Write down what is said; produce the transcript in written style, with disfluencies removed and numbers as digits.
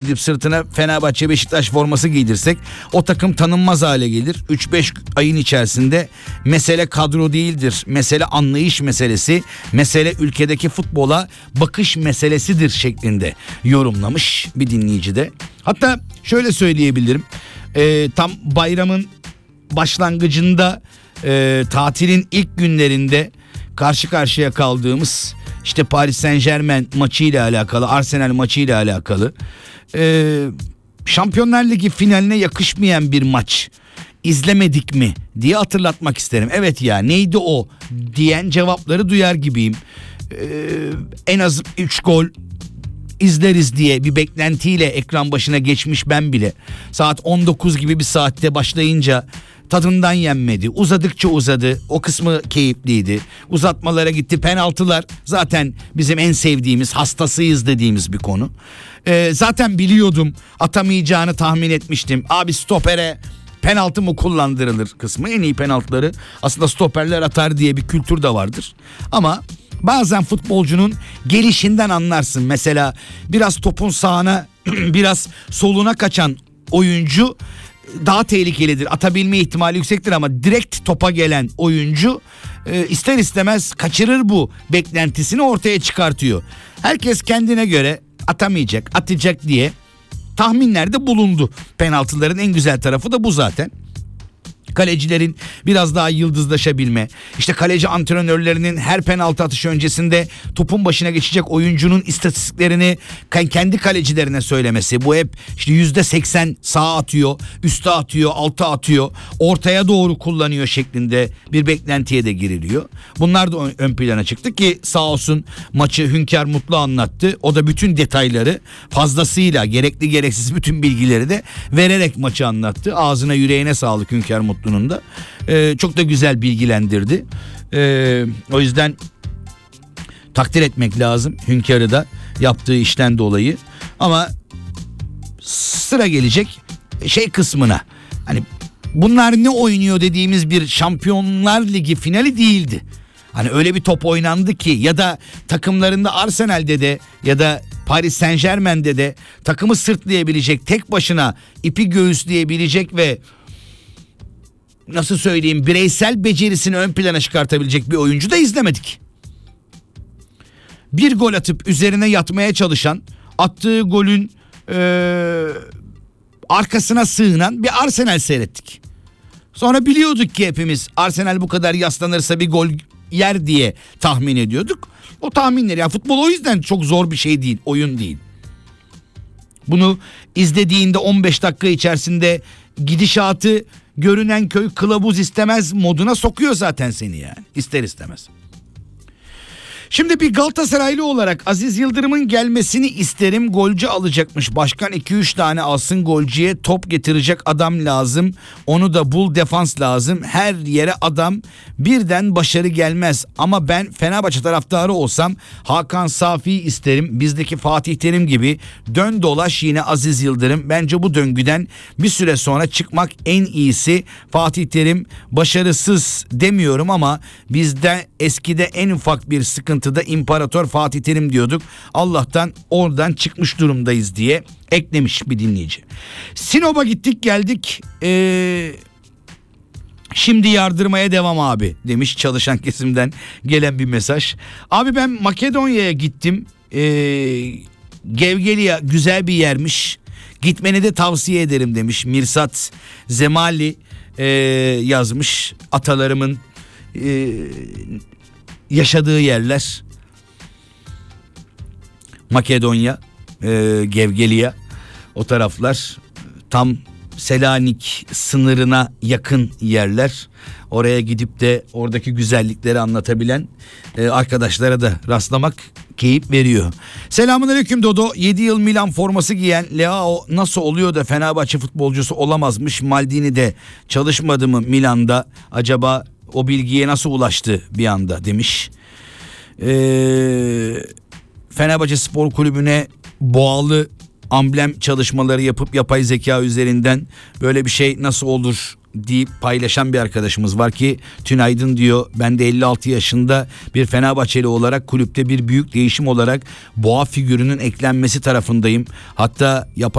gidip sırtına Fenerbahçe Beşiktaş forması giydirsek o takım tanınmaz hale gelir. 3-5 ayın içerisinde mesele kadro değildir. Mesele anlayış meselesi. Mesele ülkedeki futbola bakış meselesidir şeklinde yorumlamış bir dinleyici de. Hatta şöyle söyleyebilirim. Tam bayramın başlangıcında tatilin ilk günlerinde karşı karşıya kaldığımız işte Paris Saint-Germain maçıyla alakalı, Arsenal maçıyla alakalı Şampiyonlar Ligi finaline yakışmayan bir maç izlemedik mi diye hatırlatmak isterim. Evet ya, neydi o diyen cevapları duyar gibiyim. En az 3 gol izleriz diye bir beklentiyle ekran başına geçmiş ben bile. Saat 19 gibi bir saatte başlayınca tadından yenmedi. Uzadıkça uzadı. O kısmı keyifliydi. Uzatmalara gitti. Penaltılar zaten bizim en sevdiğimiz, hastasıyız dediğimiz bir konu. Zaten biliyordum, atamayacağını tahmin etmiştim. Abi stopere penaltı mı kullandırılır kısmı. En iyi penaltıları aslında stoperler atar diye bir kültür de vardır. Ama bazen futbolcunun gelişinden anlarsın. Mesela biraz topun sağına biraz soluna kaçan oyuncu daha tehlikelidir. Atabilme ihtimali yüksektir ama direkt topa gelen oyuncu ister istemez kaçırır bu beklentisini ortaya çıkartıyor. Herkes kendine göre atamayacak, atacak diye tahminlerde bulundu. Penaltıların en güzel tarafı da bu zaten. Kalecilerin biraz daha yıldızlaşabilme, işte kaleci antrenörlerinin her penaltı atışı öncesinde topun başına geçecek oyuncunun istatistiklerini kendi kalecilerine söylemesi. Bu hep işte %80 sağa atıyor, üste atıyor, alta atıyor, ortaya doğru kullanıyor şeklinde bir beklentiye de giriliyor. Bunlar da ön plana çıktı ki sağ olsun maçı Hünkar Mutlu anlattı. O da bütün detayları fazlasıyla, gerekli gereksiz bütün bilgileri de vererek maçı anlattı. Ağzına yüreğine sağlık Hünkar Mutlu'nun da. Çok da güzel bilgilendirdi. O yüzden takdir etmek lazım Hünkar'ı da yaptığı işten dolayı. Ama sıra gelecek şey kısmına. Hani bunlar ne oynuyor dediğimiz bir Şampiyonlar Ligi finali değildi. Hani öyle bir top oynandı ki, ya da takımlarında Arsenal'de de ya da Paris Saint-Germain'de de takımı sırtlayabilecek, tek başına ipi göğüsleyebilecek ve nasıl söyleyeyim, bireysel becerisini ön plana çıkartabilecek bir oyuncu da izlemedik. Bir gol atıp üzerine yatmaya çalışan, attığı golün arkasına sığınan bir Arsenal seyrettik. Sonra biliyorduk ki hepimiz Arsenal bu kadar yaslanırsa bir gol yer diye tahmin ediyorduk. O tahminler, ya futbol o yüzden çok zor bir şey değil, oyun değil. Bunu izlediğinde 15 dakika içerisinde gidişatı görünen köy kılavuz istemez moduna sokuyor zaten seni yani, ister istemez. Şimdi bir Galatasaraylı olarak Aziz Yıldırım'ın gelmesini isterim. Golcü alacakmış başkan, 2-3 tane alsın, golcüye top getirecek adam lazım. Onu da bul, defans lazım. Her yere adam, birden başarı gelmez. Ama ben Fenerbahçe taraftarı olsam Hakan Safi'yi isterim. Bizdeki Fatih Terim gibi dön dolaş yine Aziz Yıldırım. Bence bu döngüden bir süre sonra çıkmak en iyisi. Fatih Terim başarısız demiyorum ama bizde eskide en ufak bir sıkıntı da İmparator Fatih Terim diyorduk. Allah'tan oradan çıkmış durumdayız diye eklemiş bir dinleyici. Sinop'a gittik geldik. Şimdi yardırmaya devam abi demiş çalışan kesimden gelen bir mesaj. Abi ben Makedonya'ya gittim. Gevgeliya güzel bir yermiş. Gitmeni de tavsiye ederim demiş. Mirsat Zemali yazmış. Atalarımın yaşadığı yerler Makedonya, Gevgeliya, o taraflar tam Selanik sınırına yakın yerler. Oraya gidip de oradaki güzellikleri anlatabilen arkadaşlara da rastlamak keyif veriyor. Selamünaleyküm Dodo. 7 yıl Milan forması giyen Leao nasıl oluyor da Fenerbahçe futbolcusu olamazmış? Maldini de çalışmadı mı Milan'da? Acaba o bilgiye nasıl ulaştı bir anda demiş. Fenerbahçe Spor Kulübü'ne boğalı amblem çalışmaları yapıp yapay zeka üzerinden böyle bir şey nasıl olur deyip paylaşan bir arkadaşımız var ki Tünaydın diyor, ben de 56 yaşında bir Fenerbahçeli olarak kulüpte bir büyük değişim olarak boğa figürünün eklenmesi tarafındayım. Hatta yapay